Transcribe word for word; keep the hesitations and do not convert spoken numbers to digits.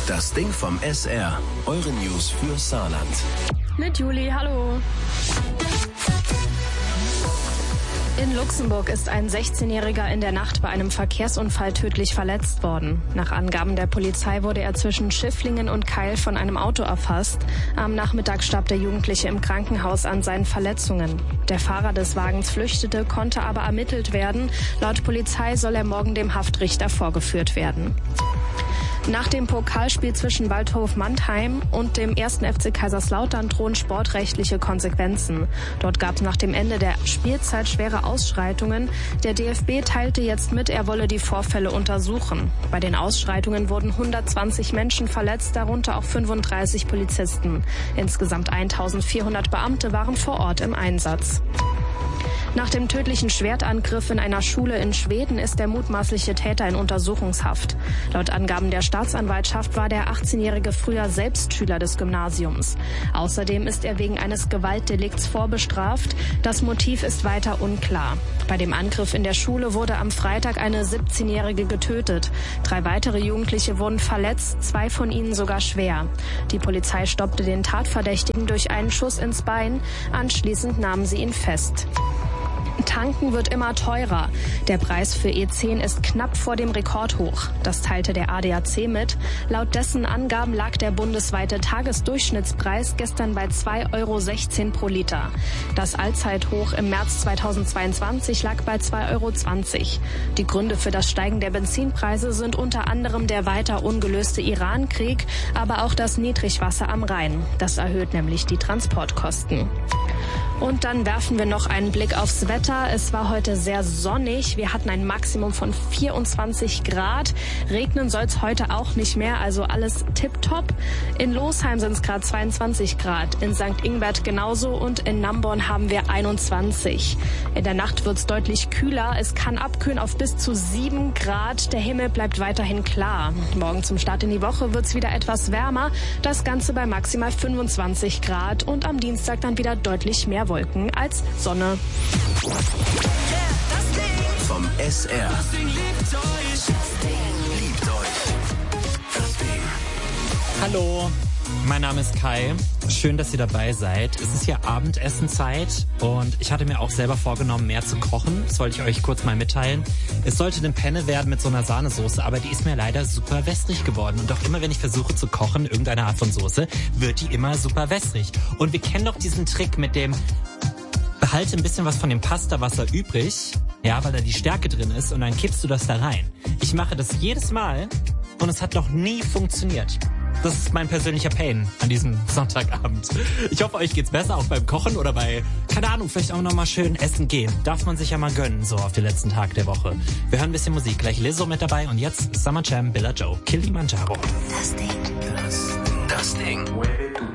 Das Ding vom S R. Eure News für Saarland. Mit Juli, hallo. In Luxemburg ist ein sechzehnjähriger in der Nacht bei einem Verkehrsunfall tödlich verletzt worden. Nach Angaben der Polizei wurde er zwischen Schifflingen und Keil von einem Auto erfasst. Am Nachmittag starb der Jugendliche im Krankenhaus an seinen Verletzungen. Der Fahrer des Wagens flüchtete, konnte aber ermittelt werden. Laut Polizei soll er morgen dem Haftrichter vorgeführt werden. Nach dem Pokalspiel zwischen Waldhof Mannheim und dem ersten F C Kaiserslautern drohen sportrechtliche Konsequenzen. Dort gab es nach dem Ende der Spielzeit schwere Ausschreitungen. Der D F B teilte jetzt mit, er wolle die Vorfälle untersuchen. Bei den Ausschreitungen wurden hundertzwanzig Menschen verletzt, darunter auch fünfunddreißig Polizisten. Insgesamt eintausendvierhundert Beamte waren vor Ort im Einsatz. Nach dem tödlichen Schwertangriff in einer Schule in Schweden ist der mutmaßliche Täter in Untersuchungshaft. Laut Angaben der Staatsanwaltschaft war der achtzehnjährige früher selbst Schüler des Gymnasiums. Außerdem ist er wegen eines Gewaltdelikts vorbestraft. Das Motiv ist weiter unklar. Bei dem Angriff in der Schule wurde am Freitag eine siebzehnjährige getötet. Drei weitere Jugendliche wurden verletzt, zwei von ihnen sogar schwer. Die Polizei stoppte den Tatverdächtigen durch einen Schuss ins Bein. Anschließend nahmen sie ihn fest. Tanken wird immer teurer. Der Preis für E zehn ist knapp vor dem Rekordhoch. Das teilte der A D A C mit. Laut dessen Angaben lag der bundesweite Tagesdurchschnittspreis gestern bei zwei Euro sechzehn pro Liter. Das Allzeithoch im März zweitausendzweiundzwanzig lag bei zwei Euro zwanzig. Die Gründe für das Steigen der Benzinpreise sind unter anderem der weiter ungelöste Iran-Krieg, aber auch das Niedrigwasser am Rhein. Das erhöht nämlich die Transportkosten. Und dann werfen wir noch einen Blick aufs Wetter. Es war heute sehr sonnig. Wir hatten ein Maximum von vierundzwanzig Grad. Regnen soll es heute auch nicht mehr, also alles tipptopp. In Losheim sind es gerade zweiundzwanzig Grad, in Sankt Ingbert genauso und in Namborn haben wir einundzwanzig. In der Nacht wird es deutlich kühler. Es kann abkühlen auf bis zu sieben Grad. Der Himmel bleibt weiterhin klar. Morgen zum Start in die Woche wird es wieder etwas wärmer. Das Ganze bei maximal fünfundzwanzig Grad und am Dienstag dann wieder deutlich mehr Wolken als Sonne. Vom S R. Das Ding liebt euch. Das Ding liebt euch. Das Ding. Hallo, mein Name ist Kai. Schön, dass ihr dabei seid. Es ist ja Abendessenzeit und ich hatte mir auch selber vorgenommen, mehr zu kochen. Das wollte ich euch kurz mal mitteilen. Es sollte eine Penne werden mit so einer Sahnesoße, aber die ist mir leider super wässrig geworden. Und auch immer, wenn ich versuche zu kochen, irgendeine Art von Soße, wird die immer super wässrig. Und wir kennen doch diesen Trick mit dem behalte ein bisschen was von dem Pastawasser übrig, ja, weil da die Stärke drin ist und dann kippst du das da rein. Ich mache das jedes Mal und es hat noch nie funktioniert. Das ist mein persönlicher Pain an diesem Sonntagabend. Ich hoffe, euch geht's besser, auch beim Kochen oder bei, keine Ahnung, vielleicht auch nochmal schön essen gehen. Darf man sich ja mal gönnen, so auf den letzten Tag der Woche. Wir hören ein bisschen Musik, gleich Lizzo mit dabei und jetzt Summer Jam, Billa Joe, Kilimanjaro. Das Ding. Das, das Ding.